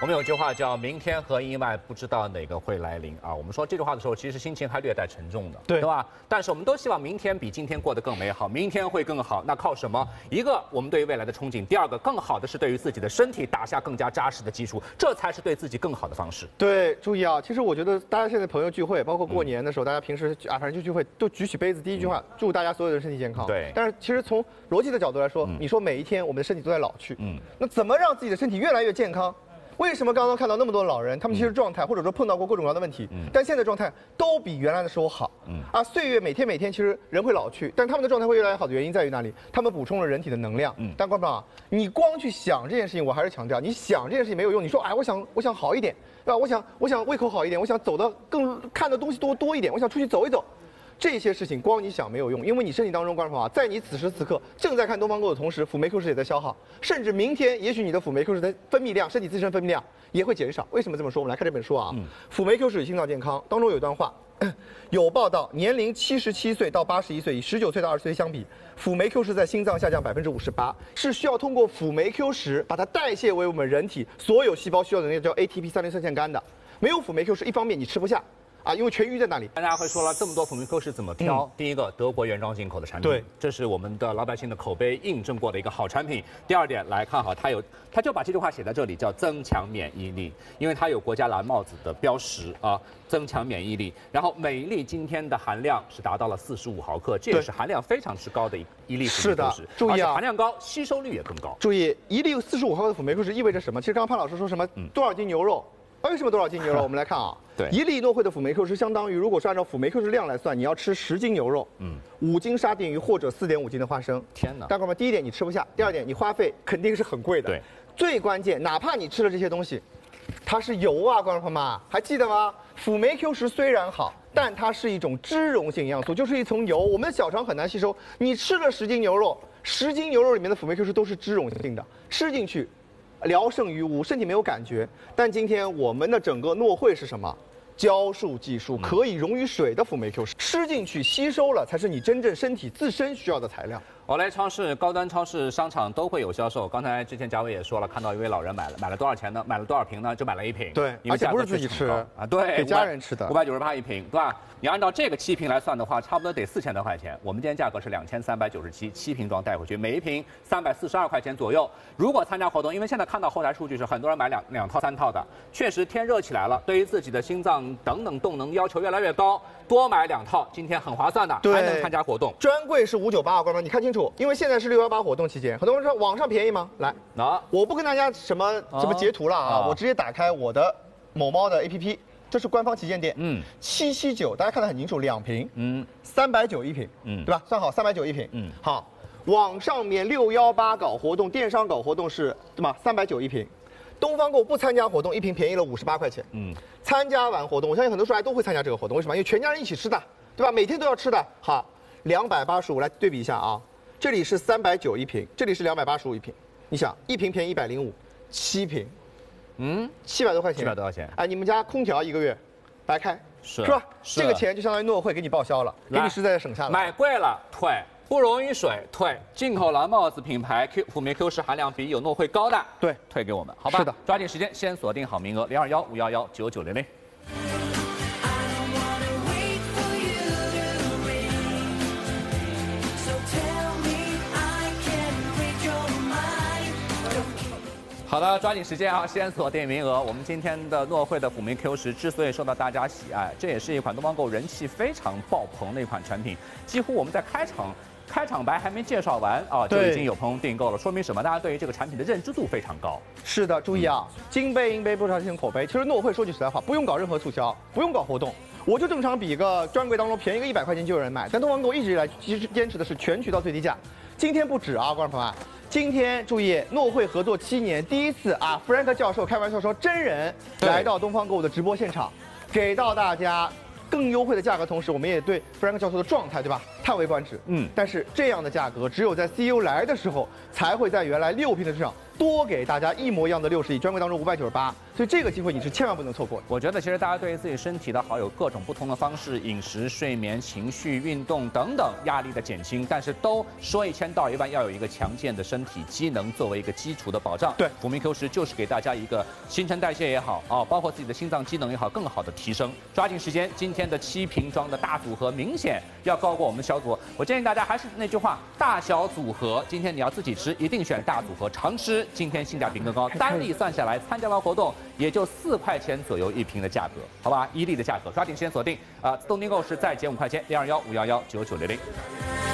们有句话叫"明天和意外不知道哪个会来临"啊。我们说这句话的时候，其实心情还略带沉重的，对吧？但是我们都希望明天比今天过得更美好，明天会更好。那靠什么？一个，我们对于未来的憧憬；第二个，更好的是对于自己的身体打下更加扎实的基础，这才是对自己更好的方式。 对，注意啊，其实我觉得大家现在朋友聚会，包括过年的时候，大家平时反正就聚会都举起杯子，第一句话祝大家所有人身体健康。 对。 但是其实从逻辑的角度来说，你说每一天我们的身体都在老去，那怎么让自己的身体越来越健康？为什么刚刚看到那么多老人，他们其实状态或者说碰到过各种各样的问题，但现在状态都比原来的时候好。岁月每天其实人会老去，但他们的状态会越来越好的原因在于哪里？他们补充了人体的能量。但观众啊，你光去想这件事情，我还是强调，你想这件事情没有用。你说哎，我想好一点，对吧？我想胃口好一点，我想走的看的东西多一点，我想出去走一走。这些事情光你想没有用，因为你身体当中，观众朋友啊，在你此时此刻正在看东方购的同时，辅酶 Q10也在消耗，甚至明天也许你的辅酶 Q10的分泌量，身体自身分泌量也会减少。为什么这么说？我们来看这本书啊，辅酶 Q10与心脏健康当中有一段话，有报道，年龄77岁到81岁，以19岁到20岁相比，辅酶 Q10在心脏下降58%，是需要通过辅酶 Q10把它代谢为我们人体所有细胞需要的那个叫 ATP 3磷酸腺苷的。没有辅酶 Q10，一方面你吃不下。因为全鱼在那里， 大家会说了，这么多辅酶 Q10怎么挑？第一个，德国原装进口的产品，对，这是我们的老百姓的口碑印证过的一个好产品。第二点，来看好它就把这句话写在这里，叫增强免疫力，因为它有国家蓝帽子的标识啊，增强免疫力。然后每一粒今天的含量是达到了45毫克，这也是含量非常之高的一粒辅酶 Q10。是的，注意啊，含量高，吸收率也更高。 注意，一粒45毫克的辅酶 Q10意味着什么？其实刚刚潘老师说什么多少斤牛肉？为什么多少斤牛肉？我们来看啊，对，一粒诺惠的辅酶 Q10相当于，如果是按照辅酶 Q10量来算，你要吃10斤牛肉，5斤沙丁鱼或者4.5斤的花生。 天哪！ 大哥们，第一点你吃不下，第二点你花费肯定是很贵的。对，最关键，哪怕你吃了这些东西，它是油啊，观众朋友们，还记得吗？辅酶 Q10虽然好，但它是一种脂溶性营养素，就是一层油，我们的小肠很难吸收。你吃了10斤牛肉，10斤牛肉里面的辅酶 Q10都是脂溶性的，吃进去聊胜于无，身体没有感觉。但今天我们的整个诺惠是什么？胶束技术，可以溶于水的辅酶 Q10，吃进去吸收了，才是你真正身体自身需要的材料。 奥莱超市、高端超市、商场都会有销售。刚才之前贾伟也说了，看到一位老人买了多少钱呢？买了多少瓶呢？就买了1瓶。 对，而且不是自己吃啊，对， 给家人吃的 ，598一瓶，对吧？你按照这个7瓶来算的话，差不多得4000多块钱。我们今天价格是2397，7瓶装带回去，每一瓶342块钱左右。如果参加活动，因为现在看到后台数据是很多人买两套3套的，确实天热起来了，对于自己的心脏等等动能要求越来越高，多买2套，今天很划算的，还能参加活动。 专柜是598，观众你看清楚，因为现在是618活动期间，很多人说网上便宜吗？来，我不跟大家什么截图了啊，我直接打开我的某猫的 APP。这是官方旗舰店，779，大家看得很清楚，2瓶，390一瓶，对吧？算好390一瓶，好，网上面618搞活动，电商搞活动是对吧？390一瓶，东方购不参加活动，1瓶便宜了58块钱，参加完活动，我相信很多帅都会参加这个活动，为什么？因为全家人一起吃的，对吧？每天都要吃的，好，285，来对比一下啊，这里是390一瓶，这里是285一瓶，你想1瓶便宜150，7瓶。700多块钱，700 多块钱。 哎，你们家空调1个月白开是吧？这个钱就相当于诺惠给你报销了，给你实在省下来。 买贵了退，不溶于水退，进口蓝帽子品牌辅酶 Q10含量比有诺惠高的， 对， 退给我们，好吧？ 是的， 抓紧时间，先锁定好名额，021-511-9900。好的，抓紧时间啊，先锁定名额。我们今天的诺惠的辅酶 Q10之所以受到大家喜爱，这也是一款东方购人气非常爆棚的一款产品。几乎我们在开场白还没介绍完啊，就已经有朋友订购了，说明什么？大家对于这个产品的认知度非常高。 是的，注意啊，金杯银杯不超进口碑。其实诺惠说句实在话，不用搞任何促销，不用搞活动，我就正常比一个专柜当中便宜个100块钱就有人买。但东方购一直以来其实坚持的是全渠道最低价。今天不止啊，观众朋友们。今天注意，诺惠合作7年，第一次啊，Frank 教授开玩笑说真人来到东方购的直播现场，给到大家更优惠的价格，同时我们也对 Frank 教授的状态，对吧，叹为观止。但是这样的价格只有在 CEO 来的时候才会在原来6瓶的之上多给大家一模一样的60亿，专柜当中598， 所以这个机会你是千万不能错过的。 我觉得其实大家对于自己身体的好有各种不同的方式，饮食、睡眠、情绪、运动等等，压力的减轻，但是都说1000道1万，要有一个强健的身体机能作为一个基础的保障。 对， 辅明 Q10就是给大家一个新陈代谢也好啊，包括自己的心脏机能也好，更好的提升。抓紧时间，今天的7瓶装的大组合明显要高过我们小组合。我建议大家还是那句话，大小组合，今天你要自己吃，一定选大组合，常吃，今天性价比更高。单粒算下来，参加完活动也就4块钱左右1瓶的价格，好吧，1粒的价格，抓紧时间锁定啊！自动订购是再减5块钱，021-511-9900。